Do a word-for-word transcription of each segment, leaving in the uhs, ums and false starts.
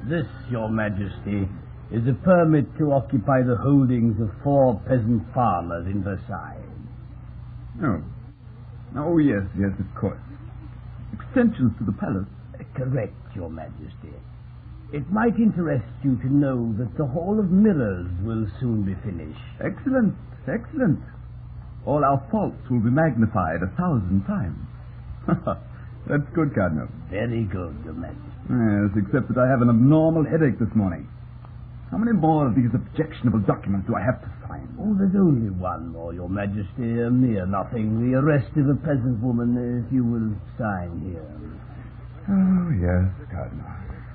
This, Your Majesty, is a permit to occupy the holdings of four peasant farmers in Versailles. Oh. Oh, yes, yes, of course. Extensions to the palace. Uh, correct, Your Majesty. It might interest you to know that the Hall of Mirrors will soon be finished. Excellent, excellent. All our faults will be magnified a thousand times. That's good, Cardinal. Very good, Your Majesty. Yes, except that I have an abnormal headache this morning. How many more of these objectionable documents do I have to sign? Oh, there's only one more, Your Majesty. A mere nothing. The arrest of a peasant woman, if you will sign here. Oh, yes, Cardinal.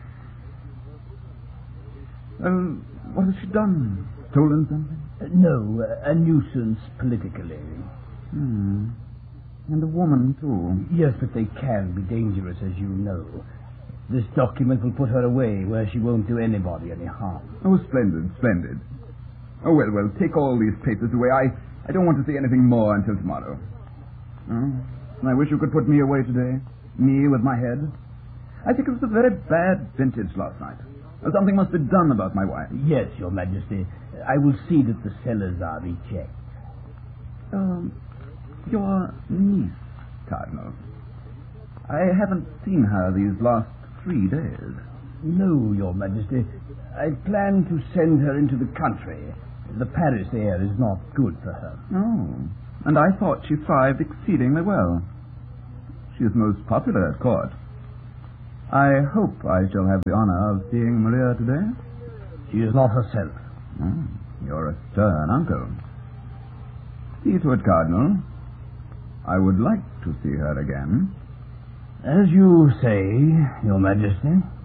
Well, what has she done? Stolen something? Uh, no, uh, a nuisance politically. Hmm. And a woman, too. Yes, but they can be dangerous, as you know. This document will put her away where she won't do anybody any harm. Oh, splendid, splendid. Oh, well, well, take all these papers away. I, I don't want to see anything more until tomorrow. Oh, I wish you could put me away today. Me with my head. I think it was a very bad vintage last night. Something must be done about my wife. Yes, Your Majesty. I will see that the cellars are rechecked. Um, your niece, Cardinal. I haven't seen her these last three days. No, Your Majesty. I plan to send her into the country. The Paris air is not good for her. Oh, and I thought she thrived exceedingly well. She is most popular at court. I hope I shall have the honor of seeing Maria today. She is not herself. Oh, you're a stern uncle. See to it, Cardinal. I would like to see her again. As you say, Your Majesty.